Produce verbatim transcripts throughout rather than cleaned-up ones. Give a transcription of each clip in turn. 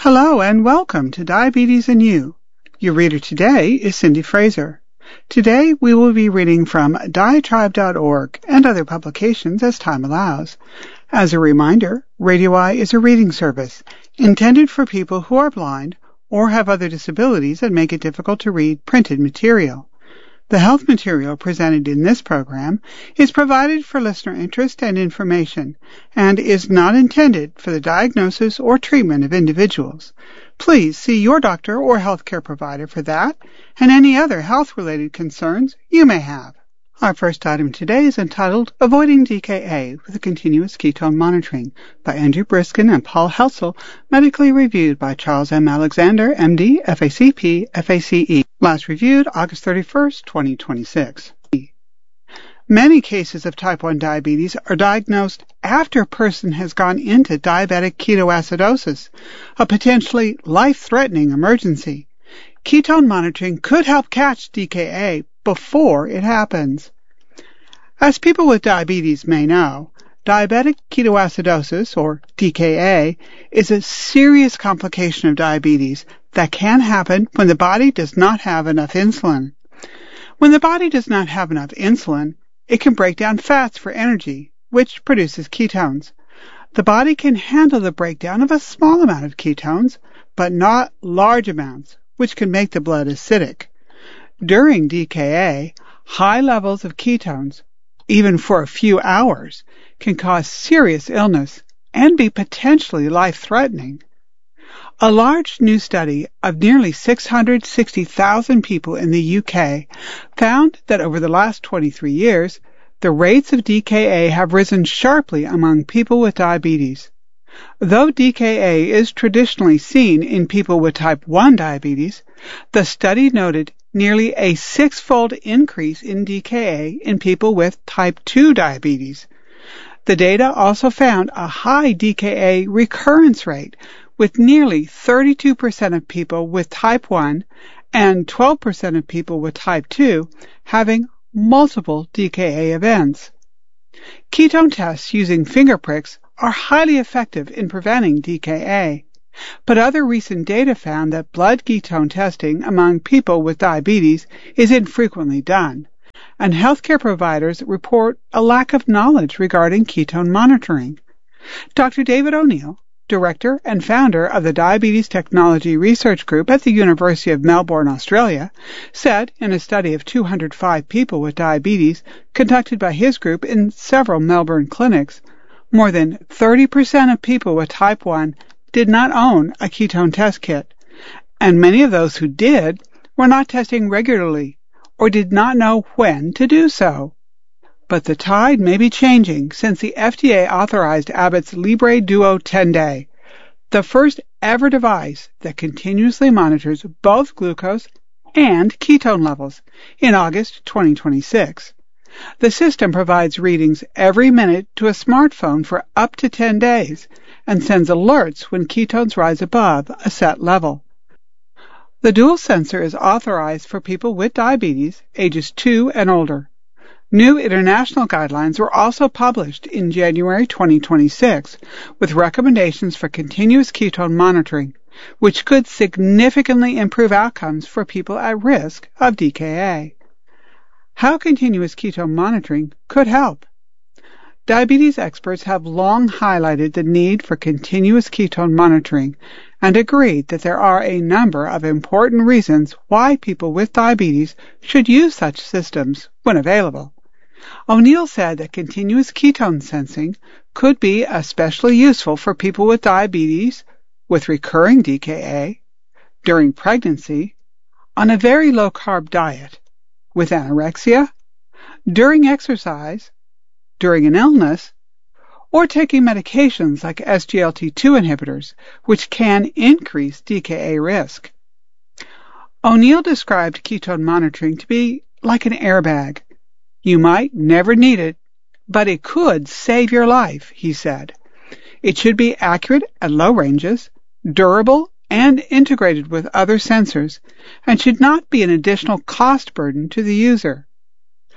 Hello and welcome to Diabetes and You. Your reader today is Cindy Fraser. Today we will be reading from diatribe dot org and other publications as time allows. As a reminder, Radio Eye is a reading service intended for people who are blind or have other disabilities that make it difficult to read printed material. The health material presented in this program is provided for listener interest and information and is not intended for the diagnosis or treatment of individuals. Please see your doctor or healthcare provider for that and any other health-related concerns you may have. Our first item today is entitled Avoiding D K A with a Continuous Ketone Monitoring by Andrew Briskin and Paul Helsel, medically reviewed by Charles M. Alexander, M D, F A C P, F A C E. Last reviewed August thirty-first, twenty twenty-six. Many cases of type one diabetes are diagnosed after a person has gone into diabetic ketoacidosis, a potentially life-threatening emergency. Ketone monitoring could help catch D K A before it happens. As people with diabetes may know, diabetic ketoacidosis, or D K A, is a serious complication of diabetes that can happen when the body does not have enough insulin. When the body does not have enough insulin, it can break down fats for energy, which produces ketones. The body can handle the breakdown of a small amount of ketones, but not large amounts, which can make the blood acidic. During D K A, high levels of ketones, even for a few hours, can cause serious illness and be potentially life-threatening. A large new study of nearly six hundred sixty thousand people in the U K found that over the last twenty-three years, the rates of D K A have risen sharply among people with diabetes. Though D K A is traditionally seen in people with type one diabetes, the study noted nearly a six-fold increase in D K A in people with type two diabetes. The data also found a high D K A recurrence rate, with nearly thirty-two percent of people with type one and twelve percent of people with type two having multiple D K A events. Ketone tests using finger pricks are highly effective in preventing D K A, but other recent data found that blood ketone testing among people with diabetes is infrequently done, and healthcare providers report a lack of knowledge regarding ketone monitoring. Doctor David O'Neill, Director and founder of the Diabetes Technology Research Group at the University of Melbourne, Australia, said in a study of two hundred five people with diabetes conducted by his group in several Melbourne clinics, more than thirty percent of people with type one did not own a ketone test kit, and many of those who did were not testing regularly or did not know when to do so. But the tide may be changing since the F D A authorized Abbott's Libre Duo ten day, the first ever device that continuously monitors both glucose and ketone levels, in August twenty twenty-six. The system provides readings every minute to a smartphone for up to ten days and sends alerts when ketones rise above a set level. The dual sensor is authorized for people with diabetes, ages two and older. New international guidelines were also published in January twenty twenty-six with recommendations for continuous ketone monitoring, which could significantly improve outcomes for people at risk of D K A. How continuous ketone monitoring could help. Diabetes experts have long highlighted the need for continuous ketone monitoring and agreed that there are a number of important reasons why people with diabetes should use such systems when available. O'Neill said that continuous ketone sensing could be especially useful for people with diabetes, with recurring D K A, during pregnancy, on a very low-carb diet, with anorexia, during exercise, during an illness, or taking medications like S G L T two inhibitors, which can increase D K A risk. O'Neill described ketone monitoring to be like an airbag. You might never need it, but it could save your life, he said. It should be accurate at low ranges, durable, and integrated with other sensors, and should not be an additional cost burden to the user.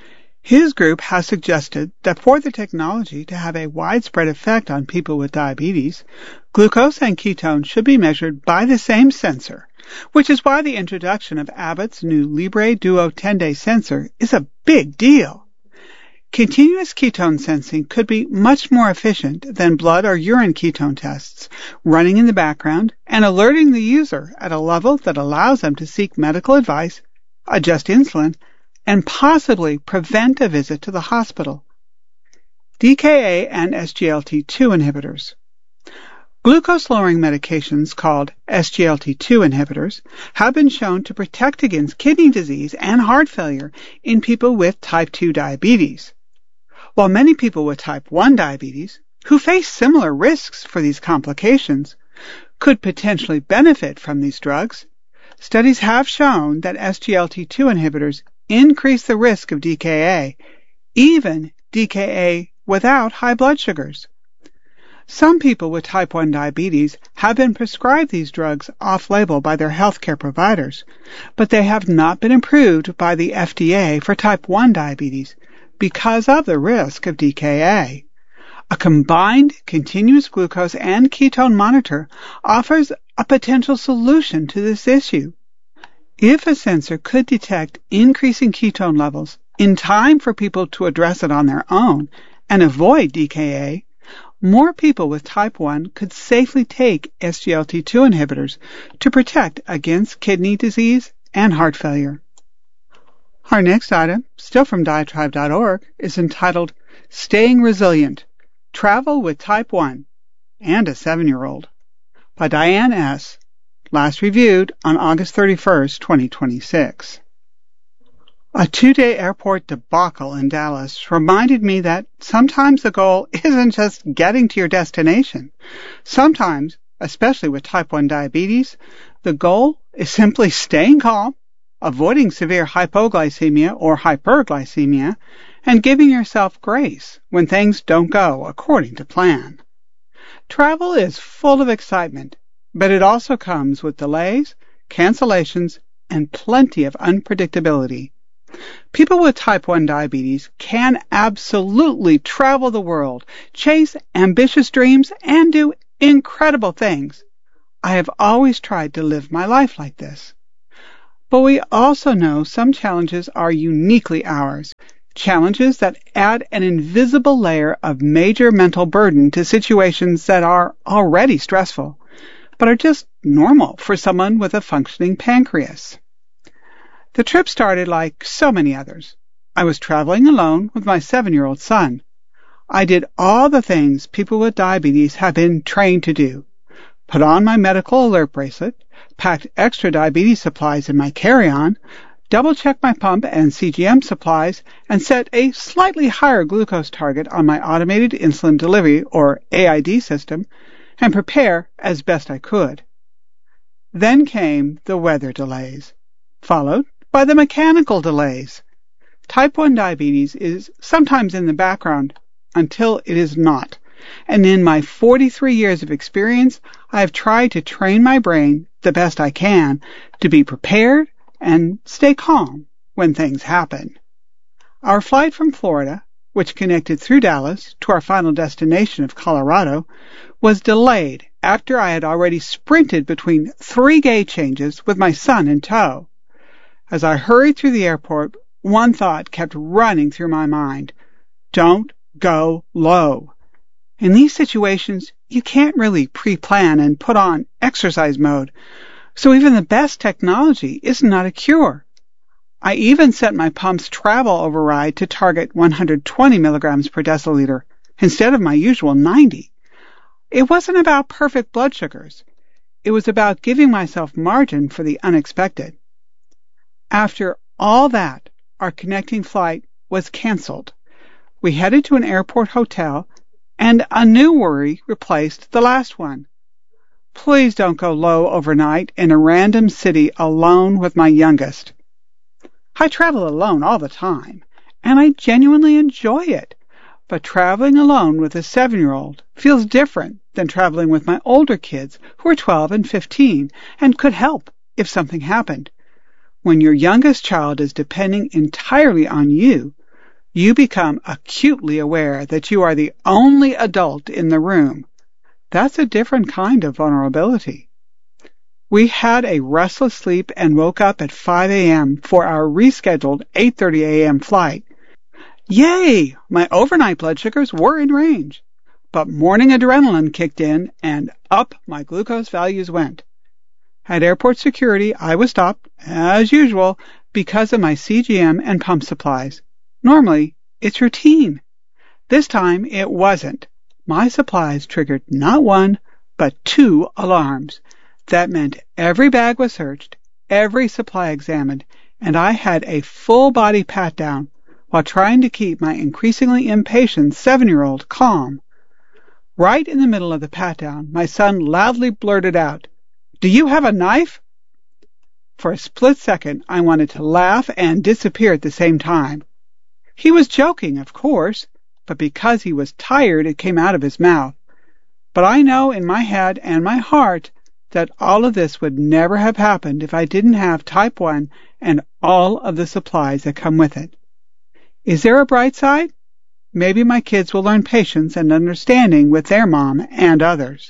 His group has suggested that for the technology to have a widespread effect on people with diabetes, glucose and ketones should be measured by the same sensor, which is why the introduction of Abbott's new Libre Duo ten-day sensor is a big deal. Continuous ketone sensing could be much more efficient than blood or urine ketone tests, running in the background and alerting the user at a level that allows them to seek medical advice, adjust insulin, and possibly prevent a visit to the hospital. D K A and S G L T two inhibitors. Glucose-lowering medications called S G L T two inhibitors have been shown to protect against kidney disease and heart failure in people with type two diabetes. While many people with type one diabetes, who face similar risks for these complications, could potentially benefit from these drugs, studies have shown that S G L T two inhibitors increase the risk of D K A, even D K A without high blood sugars. Some people with type one diabetes have been prescribed these drugs off-label by their healthcare providers, but they have not been approved by the F D A for type one diabetes because of the risk of D K A. A combined continuous glucose and ketone monitor offers a potential solution to this issue. If a sensor could detect increasing ketone levels in time for people to address it on their own and avoid D K A, more people with type one could safely take S G L T two inhibitors to protect against kidney disease and heart failure. Our next item, still from diatribe dot org, is entitled Staying Resilient, Travel with Type one and a seven-year-old by Diane S., last reviewed on August thirty-first, twenty twenty-six. A two-day airport debacle in Dallas reminded me that sometimes the goal isn't just getting to your destination. Sometimes, especially with type one diabetes, the goal is simply staying calm, avoiding severe hypoglycemia or hyperglycemia, and giving yourself grace when things don't go according to plan. Travel is full of excitement, but it also comes with delays, cancellations, and plenty of unpredictability. People with type one diabetes can absolutely travel the world, chase ambitious dreams, and do incredible things. I have always tried to live my life like this. But we also know some challenges are uniquely ours, challenges that add an invisible layer of major mental burden to situations that are already stressful, but are just normal for someone with a functioning pancreas. The trip started like so many others. I was traveling alone with my seven-year-old son. I did all the things people with diabetes have been trained to do. Put on my medical alert bracelet, packed extra diabetes supplies in my carry-on, double-checked my pump and C G M supplies, and set a slightly higher glucose target on my automated insulin delivery, or A I D system, and prepare as best I could. Then came the weather delays, followed by the mechanical delays. Type one diabetes is sometimes in the background until it is not, and in my forty-three years of experience, I have tried to train my brain the best I can to be prepared and stay calm when things happen. Our flight from Florida, which connected through Dallas to our final destination of Colorado, was delayed after I had already sprinted between three gate changes with my son in tow. As I hurried through the airport, one thought kept running through my mind. Don't go low. In these situations, you can't really pre-plan and put on exercise mode, so even the best technology is not a cure. I even set my pump's travel override to target one hundred twenty milligrams per deciliter instead of my usual ninety. It wasn't about perfect blood sugars. It was about giving myself margin for the unexpected. After all that, our connecting flight was canceled. We headed to an airport hotel, and a new worry replaced the last one. Please don't go low overnight in a random city alone with my youngest. I travel alone all the time, and I genuinely enjoy it. But traveling alone with a seven-year-old feels different than traveling with my older kids who are twelve and fifteen and could help if something happened. When your youngest child is depending entirely on you, You become acutely aware that you are the only adult in the room. That's a different kind of vulnerability. We had a restless sleep and woke up at five a.m. for our rescheduled eight thirty a.m. flight. Yay! My overnight blood sugars were in range. But morning adrenaline kicked in and up my glucose values went. At airport security, I was stopped, as usual, because of my C G M and pump supplies. Normally, it's routine. This time, it wasn't. My supplies triggered not one, but two alarms. That meant every bag was searched, every supply examined, and I had a full-body pat-down while trying to keep my increasingly impatient seven-year-old calm. Right in the middle of the pat-down, my son loudly blurted out, "Do you have a knife?" For a split second, I wanted to laugh and disappear at the same time. He was joking, of course, but because he was tired, it came out of his mouth. But I know in my head and my heart that all of this would never have happened if I didn't have type one and all of the supplies that come with it. Is there a bright side? Maybe my kids will learn patience and understanding with their mom and others.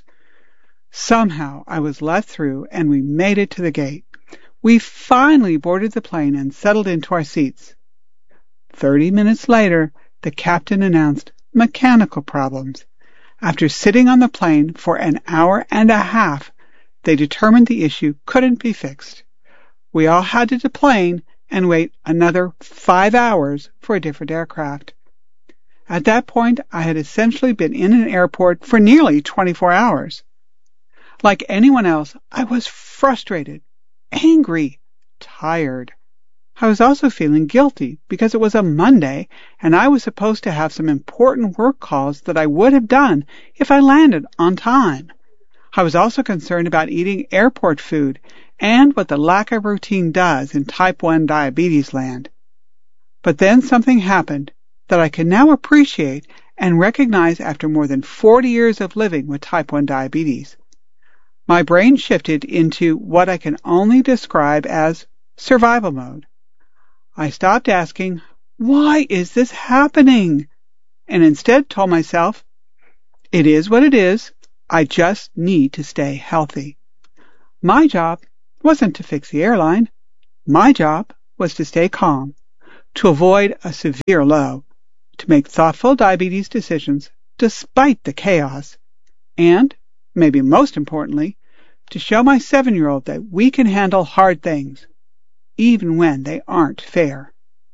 Somehow I was let through and we made it to the gate. We finally boarded the plane and settled into our seats. Thirty minutes later, the captain announced mechanical problems. After sitting on the plane for an hour and a half, they determined the issue couldn't be fixed. We all had to deplane and wait another five hours for a different aircraft. At that point, I had essentially been in an airport for nearly twenty-four hours. Like anyone else, I was frustrated, angry, tired. I was also feeling guilty because it was a Monday and I was supposed to have some important work calls that I would have done if I landed on time. I was also concerned about eating airport food and what the lack of routine does in type one diabetes land. But then something happened that I can now appreciate and recognize after more than forty years of living with type one diabetes. My brain shifted into what I can only describe as survival mode. I stopped asking, "Why is this happening?" and instead told myself, "It is what it is. I just need to stay healthy." My job wasn't to fix the airline. My job was to stay calm, to avoid a severe low, to make thoughtful diabetes decisions despite the chaos, and, maybe most importantly, to show my seven-year-old that we can handle hard things, even when they aren't fair.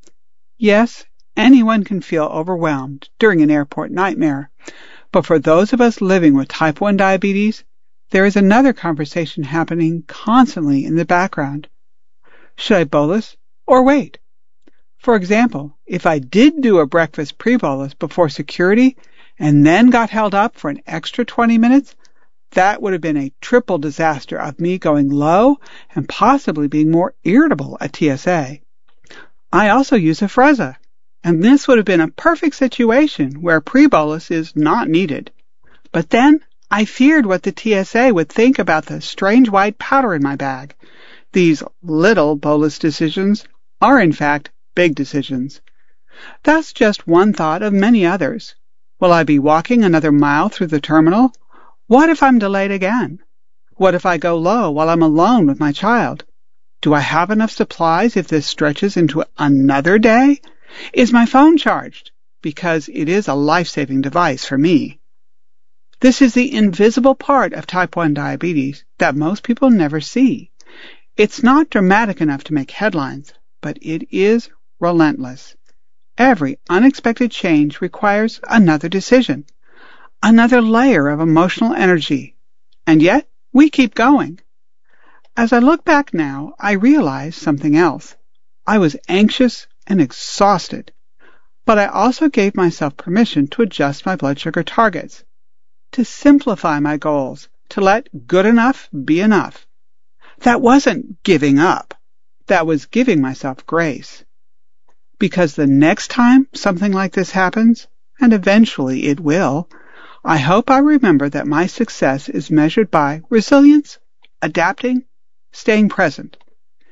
Yes, anyone can feel overwhelmed during an airport nightmare, but for those of us living with type one diabetes, there is another conversation happening constantly in the background. Should I bolus or wait? For example, if I did do a breakfast pre-bolus before security and then got held up for an extra twenty minutes, that would have been a triple disaster of me going low and possibly being more irritable at T S A. I also use Afrezza, and this would have been a perfect situation where pre-bolus is not needed. But then I feared what the T S A would think about the strange white powder in my bag. These little bolus decisions are, in fact, big decisions. That's just one thought of many others. Will I be walking another mile through the terminal? What if I'm delayed again? What if I go low while I'm alone with my child? Do I have enough supplies if this stretches into another day? Is my phone charged? Because it is a life-saving device for me. This is the invisible part of type one diabetes that most people never see. It's not dramatic enough to make headlines, but it is relentless. Every unexpected change requires another decision, another layer of emotional energy, and yet we keep going. As I look back now, I realize something else. I was anxious and exhausted, but I also gave myself permission to adjust my blood sugar targets, to simplify my goals, to let good enough be enough. That wasn't giving up. That was giving myself grace. Because the next time something like this happens, and eventually it will, I hope I remember that my success is measured by resilience, adapting, staying present.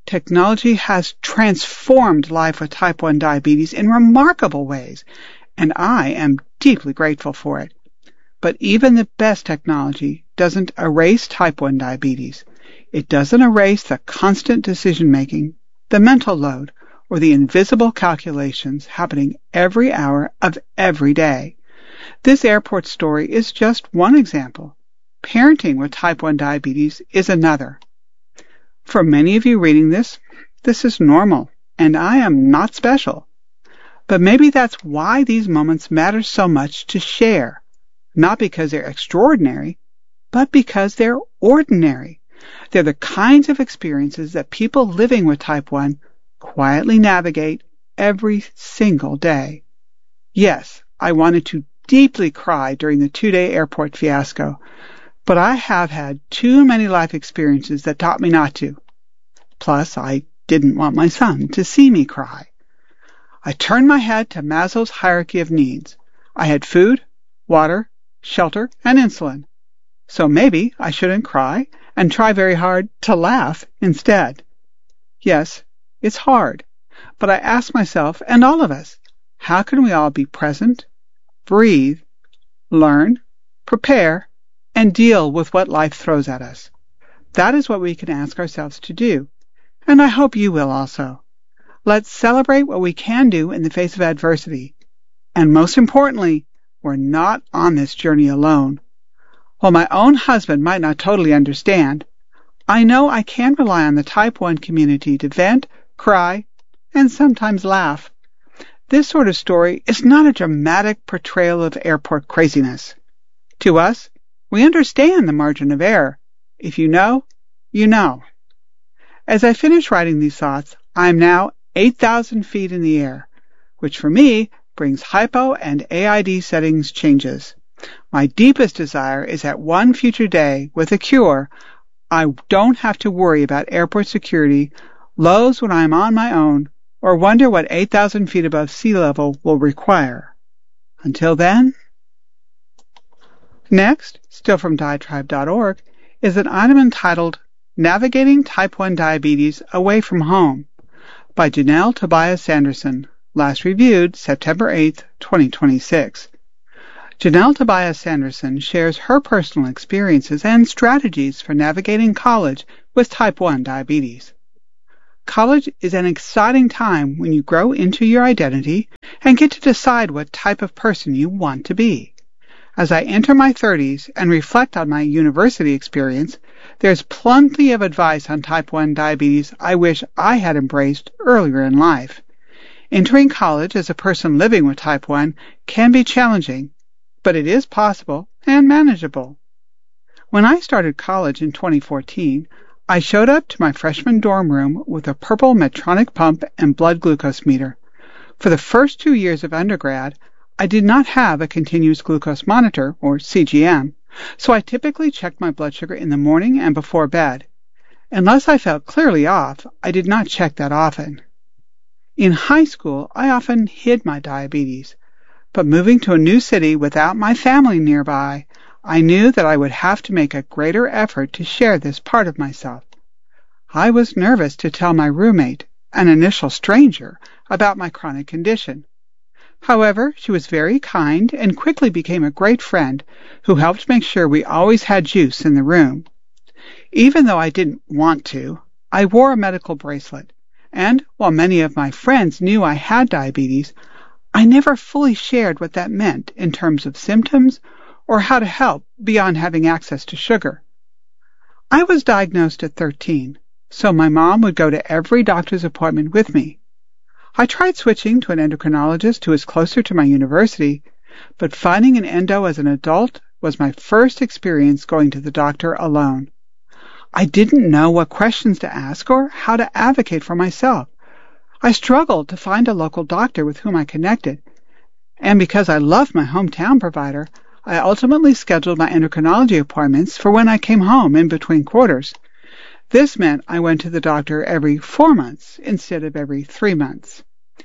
Technology has transformed life with type one diabetes in remarkable ways, and I am deeply grateful for it. But even the best technology doesn't erase type one diabetes. It doesn't erase the constant decision-making, the mental load, or the invisible calculations happening every hour of every day. This airport story is just one example. Parenting with type one diabetes is another. For many of you reading this, this is normal, and I am not special. But maybe that's why these moments matter so much to share, not because they're extraordinary, but because they're ordinary. They're the kinds of experiences that people living with type one quietly navigate every single day. Yes, I wanted to deeply cry during the two-day airport fiasco, but I have had too many life experiences that taught me not to. Plus, I didn't want my son to see me cry. I turned my head to Maslow's hierarchy of needs. I had food, water, shelter, and insulin. So maybe I shouldn't cry and try very hard to laugh instead. Yes, it's hard, but I ask myself and all of us, how can we all be present, breathe, learn, prepare, and deal with what life throws at us? That is what we can ask ourselves to do, and I hope you will also. Let's celebrate what we can do in the face of adversity, and most importantly, we're not on this journey alone. While my own husband might not totally understand, I know I can rely on the type one community to vent, cry, and sometimes laugh. This sort of story is not a dramatic portrayal of airport craziness. To us, we understand the margin of error. If you know, you know. As I finish writing these thoughts, I am now eight thousand feet in the air, which for me brings hypo and A I D settings changes. My deepest desire is that one future day, with a cure, I don't have to worry about airport security, lows when I am on my own, or wonder what eight thousand feet above sea level will require. Until then. Next, still from diatribe dot org, is an item entitled Navigating Type one Diabetes Away from Home by Janelle Tobias Sanderson, last reviewed September eighth, twenty twenty-six. Janelle Tobias Sanderson shares her personal experiences and strategies for navigating college with type one diabetes. College is an exciting time when you grow into your identity and get to decide what type of person you want to be. As I enter my thirties and reflect on my university experience, there's plenty of advice on type one diabetes I wish I had embraced earlier in life. Entering college as a person living with type one can be challenging, but it is possible and manageable. When I started college in twenty fourteen, I showed up to my freshman dorm room with a purple Medtronic pump and blood glucose meter. For the first two years of undergrad, I did not have a continuous glucose monitor, or C G M, so I typically checked my blood sugar in the morning and before bed. Unless I felt clearly off, I did not check that often. In high school, I often hid my diabetes, but moving to a new city without my family nearby, I knew that I would have to make a greater effort to share this part of myself. I was nervous to tell my roommate, an initial stranger, about my chronic condition. However, she was very kind and quickly became a great friend who helped make sure we always had juice in the room. Even though I didn't want to, I wore a medical bracelet, and while many of my friends knew I had diabetes, I never fully shared what that meant in terms of symptoms or how to help beyond having access to sugar. I was diagnosed at thirteen, so my mom would go to every doctor's appointment with me. I tried switching to an endocrinologist who was closer to my university, but finding an endo as an adult was my first experience going to the doctor alone. I didn't know what questions to ask or how to advocate for myself. I struggled to find a local doctor with whom I connected, and because I loved my hometown provider, I ultimately scheduled my endocrinology appointments for when I came home in between quarters. This meant I went to the doctor every four months instead of every three months.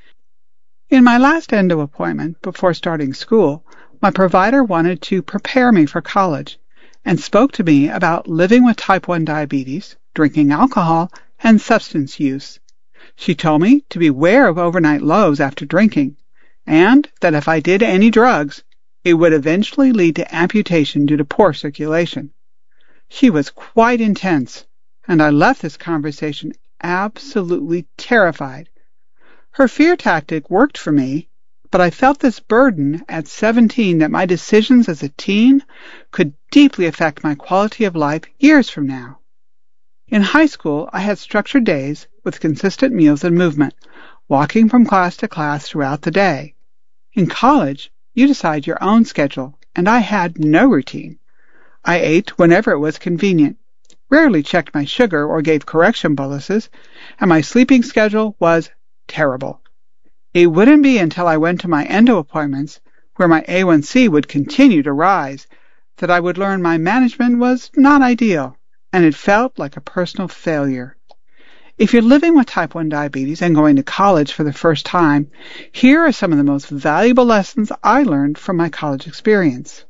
In my last endo appointment before starting school, my provider wanted to prepare me for college and spoke to me about living with type one diabetes, drinking alcohol, and substance use. She told me to beware of overnight lows after drinking, and that if I did any drugs, it would eventually lead to amputation due to poor circulation. She was quite intense, and I left this conversation absolutely terrified. Her fear tactic worked for me, but I felt this burden at seventeen that my decisions as a teen could deeply affect my quality of life years from now. In high school, I had structured days with consistent meals and movement, walking from class to class throughout the day. In college, you decide your own schedule, and I had no routine. I ate whenever it was convenient, rarely checked my sugar or gave correction boluses, and my sleeping schedule was terrible. It wouldn't be until I went to my endo appointments, where my A one C would continue to rise, that I would learn my management was not ideal, and it felt like a personal failure. If you're living with type one diabetes and going to college for the first time, here are some of the most valuable lessons I learned from my college experience.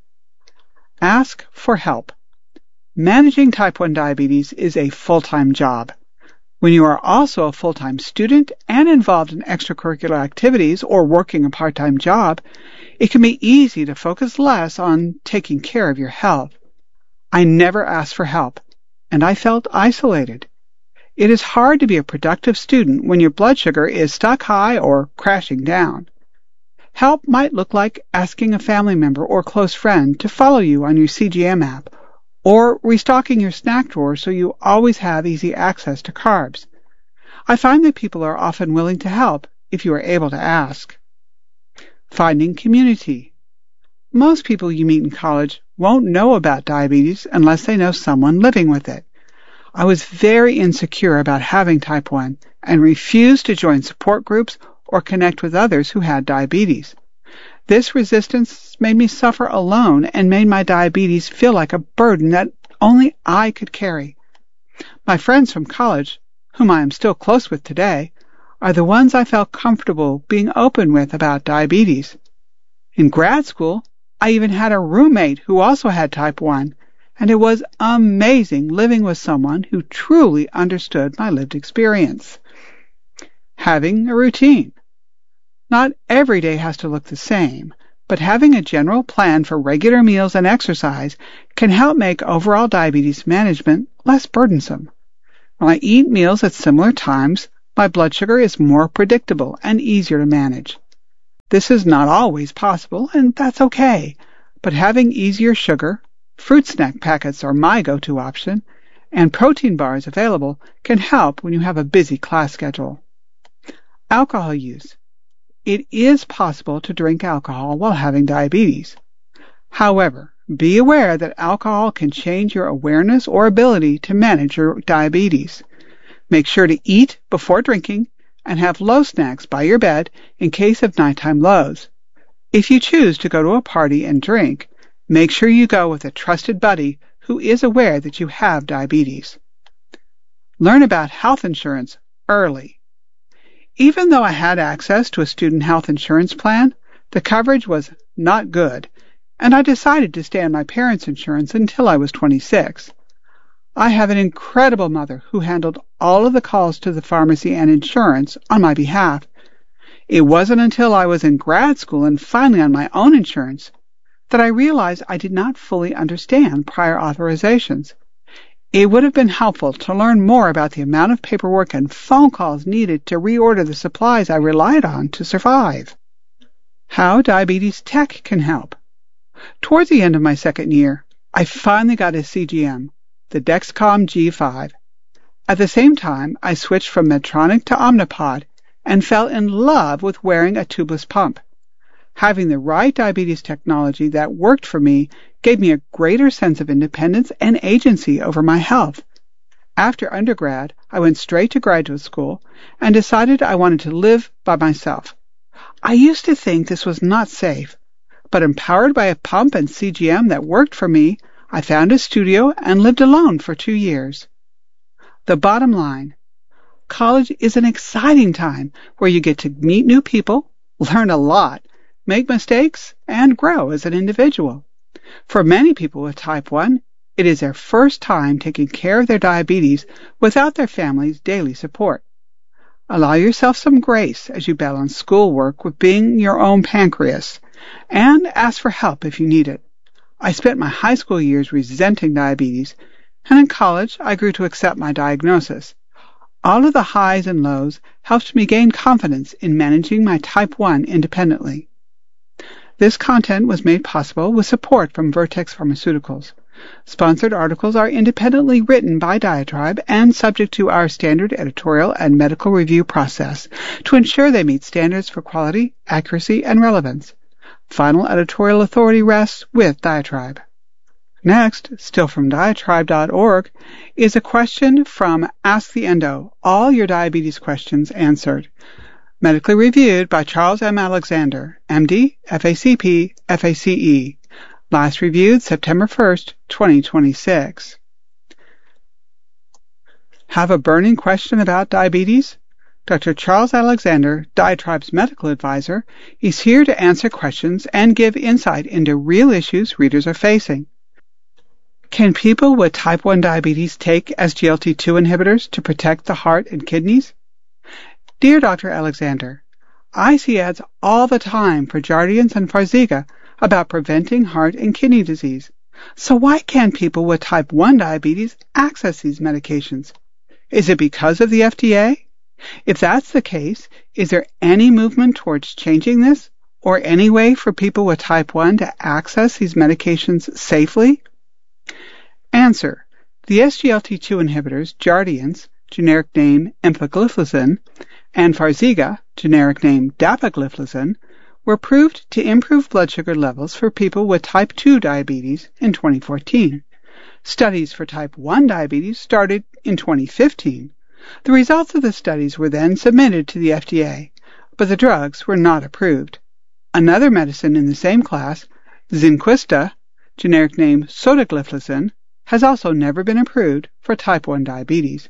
Ask for help. Managing type one diabetes is a full-time job. When you are also a full-time student and involved in extracurricular activities or working a part-time job, it can be easy to focus less on taking care of your health. I never asked for help, and I felt isolated. It is hard to be a productive student when your blood sugar is stuck high or crashing down. Help might look like asking a family member or close friend to follow you on your C G M app, or restocking your snack drawer so you always have easy access to carbs. I find that people are often willing to help if you are able to ask. Finding community. Most people you meet in college won't know about diabetes unless they know someone living with it. I was very insecure about having type one and refused to join support groups or connect with others who had diabetes. This resistance made me suffer alone and made my diabetes feel like a burden that only I could carry. My friends from college, whom I am still close with today, are the ones I felt comfortable being open with about diabetes. In grad school, I even had a roommate who also had type one, and it was amazing living with someone who truly understood my lived experience. Having a routine. Not every day has to look the same, but having a general plan for regular meals and exercise can help make overall diabetes management less burdensome. When I eat meals at similar times, my blood sugar is more predictable and easier to manage. This is not always possible, and that's okay, but having easier sugar, fruit snack packets are my go-to option, and protein bars available can help when you have a busy class schedule. Alcohol use. It is possible to drink alcohol while having diabetes. However, be aware that alcohol can change your awareness or ability to manage your diabetes. Make sure to eat before drinking and have low snacks by your bed in case of nighttime lows. If you choose to go to a party and drink, make sure you go with a trusted buddy who is aware that you have diabetes. Learn about health insurance early. Even though I had access to a student health insurance plan, the coverage was not good, and I decided to stay on my parents' insurance until I was twenty-six. I have an incredible mother who handled all of the calls to the pharmacy and insurance on my behalf. It wasn't until I was in grad school and finally on my own insurance that I realized I did not fully understand prior authorizations. It would have been helpful to learn more about the amount of paperwork and phone calls needed to reorder the supplies I relied on to survive. How diabetes tech can help. Towards the end of my second year, I finally got a C G M, the Dexcom G five. At the same time, I switched from Medtronic to Omnipod and fell in love with wearing a tubeless pump. Having the right diabetes technology that worked for me gave me a greater sense of independence and agency over my health. After undergrad, I went straight to graduate school and decided I wanted to live by myself. I used to think this was not safe, but empowered by a pump and C G M that worked for me, I found a studio and lived alone for two years. The bottom line, college is an exciting time where you get to meet new people, learn a lot, make mistakes, and grow as an individual. For many people with type one, It is their first time taking care of their diabetes without their family's daily support. Allow yourself some grace as you balance schoolwork with being your own pancreas, and ask for help if you need it. I spent my high school years resenting diabetes, and in college I grew to accept my diagnosis. All of the highs and lows helped me gain confidence in managing my type one independently. This content was made possible with support from Vertex Pharmaceuticals. Sponsored articles are independently written by Diatribe and subject to our standard editorial and medical review process to ensure they meet standards for quality, accuracy, and relevance. Final editorial authority rests with Diatribe. Next, still from diatribe dot org, is a question from Ask the Endo, all your diabetes questions answered. Medically reviewed by Charles M. Alexander, M D, F A C P, F A C E. Last reviewed September first, twenty twenty-six. Have a burning question about diabetes? Doctor Charles Alexander, Diatribe's medical advisor, is here to answer questions and give insight into real issues readers are facing. Can people with type one diabetes take S G L T two inhibitors to protect the heart and kidneys? Dear Doctor Alexander, I see ads all the time for Jardiance and Farxiga about preventing heart and kidney disease. So why can't people with type one diabetes access these medications? Is it because of the F D A? If that's the case, is there any movement towards changing this, or any way for people with type one to access these medications safely? Answer. The S G L T two inhibitors Jardiance, generic name empagliflozin, and Farxiga, generic name dapagliflozin, were proved to improve blood sugar levels for people with type two diabetes in twenty fourteen. Studies for type one diabetes started in twenty fifteen. The results of the studies were then submitted to the F D A, but the drugs were not approved. Another medicine in the same class, Zynquista, generic name sotagliflozin, has also never been approved for type one diabetes.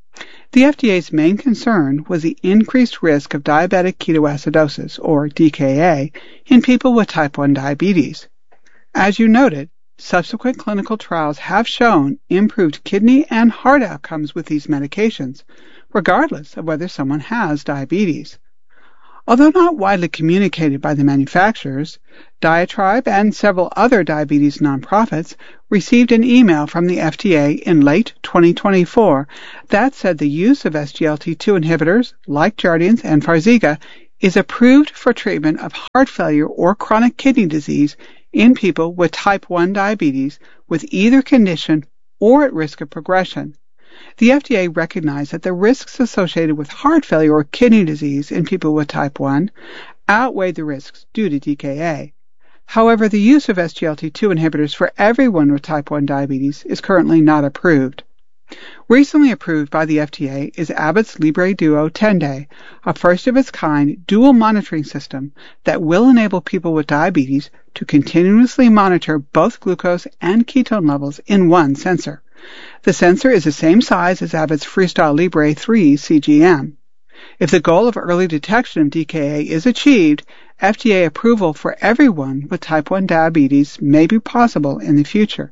The F D A's main concern was the increased risk of diabetic ketoacidosis, or D K A, in people with type one diabetes. As you noted, subsequent clinical trials have shown improved kidney and heart outcomes with these medications, regardless of whether someone has diabetes. Although not widely communicated by the manufacturers, Diatribe and several other diabetes nonprofits received an email from the F D A in late twenty twenty-four that said the use of S G L T two inhibitors, like Jardiance and Farxiga, is approved for treatment of heart failure or chronic kidney disease in people with type one diabetes with either condition or at risk of progression. The F D A recognized that the risks associated with heart failure or kidney disease in people with type one outweigh the risks due to D K A. However, the use of S G L T two inhibitors for everyone with type one diabetes is currently not approved. Recently approved by the F D A is Abbott's Libre Duo ten day, a first-of-its-kind dual monitoring system that will enable people with diabetes to continuously monitor both glucose and ketone levels in one sensor. The sensor is the same size as Abbott's Freestyle Libre three C G M. If the goal of early detection of D K A is achieved, F D A approval for everyone with type one diabetes may be possible in the future.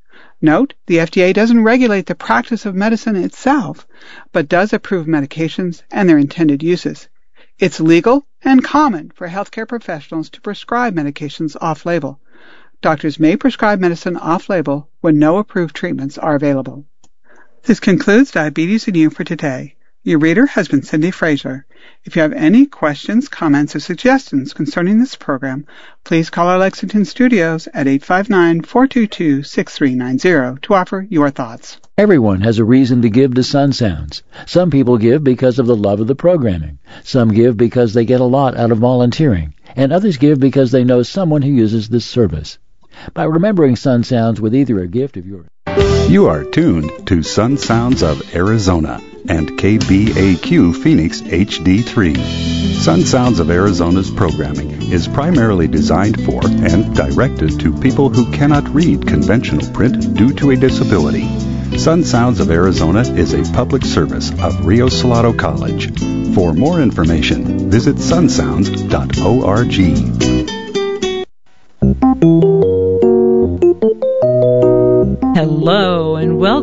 Note, the F D A doesn't regulate the practice of medicine itself, but does approve medications and their intended uses. It's legal and common for healthcare professionals to prescribe medications off-label. Doctors may prescribe medicine off-label when no approved treatments are available. This concludes Diabetes and You for today. Your reader has been Cindy Frazier. If you have any questions, comments, or suggestions concerning this program, please call our Lexington studios at eight five nine, four two two, six three nine zero to offer your thoughts. Everyone has a reason to give to Sun Sounds. Some people give because of the love of the programming. Some give because they get a lot out of volunteering. And others give because they know someone who uses this service. By remembering Sun Sounds with either a gift of yours. You are tuned to Sun Sounds of Arizona and K B A Q Phoenix H D three. Sun Sounds of Arizona's programming is primarily designed for and directed to people who cannot read conventional print due to a disability. Sun Sounds of Arizona is a public service of Rio Salado College. For more information, visit sun sounds dot org. Hello.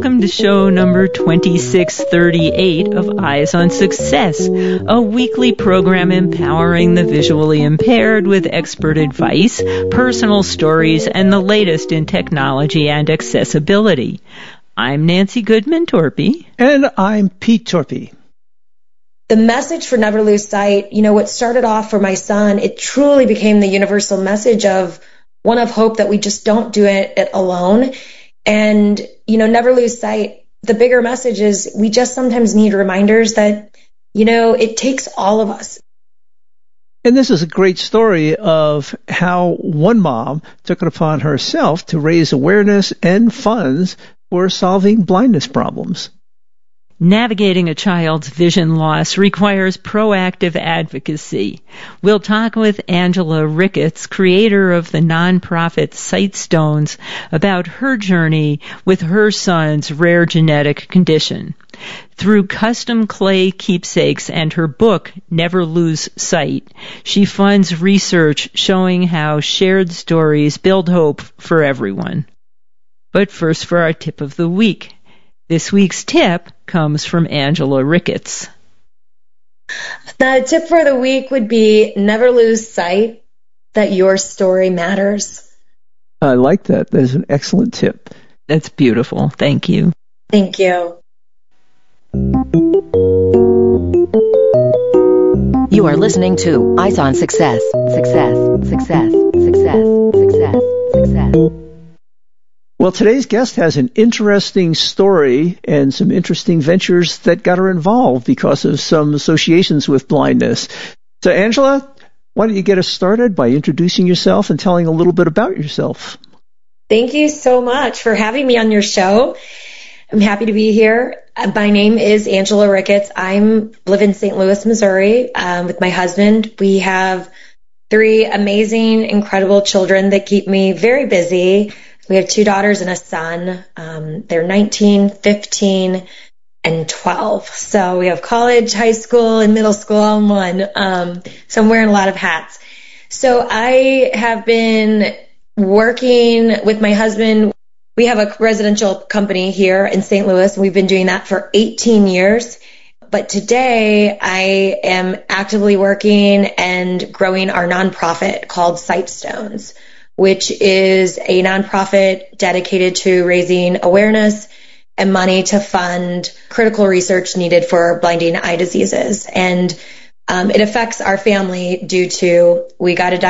welcome to show number twenty-six thirty-eight of Eyes on Success, a weekly program empowering the visually impaired with expert advice, personal stories, and the latest in technology and accessibility. I'm Nancy Goodman Torpy. And I'm Pete Torpy. The message for Never Lose Sight, you know, what started off for my son, it truly became the universal message of one of hope that we just don't do it, it alone. And, you know, never lose sight. The bigger message is we just sometimes need reminders that, you know, it takes all of us. And this is a great story of how one mom took it upon herself to raise awareness and funds for solving blindness problems. Navigating a child's vision loss requires proactive advocacy. We'll talk with Angela Ricketts, creator of the nonprofit Sightstones, about her journey with her son's rare genetic condition. Through custom clay keepsakes and her book, Never Lose Sight, she funds research showing how shared stories build hope for everyone. But first for our tip of the week. This week's tip comes from Angela Ricketts. The tip for the week would be never lose sight that your story matters. I like that. That is an excellent tip. That's beautiful. Thank you. Thank you. You are listening to Eyes on Success. Success, success, success, success, success. Well, today's guest has an interesting story and some interesting ventures that got her involved because of some associations with blindness. So, Angela, why don't you get us started by introducing yourself and telling a little bit about yourself? Thank you so much for having me on your show. I'm happy to be here. My name is Angela Ricketts. I live in Saint Louis, Missouri, um, with my husband. We have three amazing, incredible children that keep me very busy. We have two daughters and a son. Um, they're nineteen, fifteen, and twelve. So we have college, high school, and middle school all in one. Um, so I'm wearing a lot of hats. So I have been working with my husband. We have a residential company here in Saint Louis, and we've been doing that for eighteen years. But today I am actively working and growing our nonprofit called Sightstones, which is a nonprofit dedicated to raising awareness and money to fund critical research needed for blinding eye diseases. And um, it affects our family due to we got a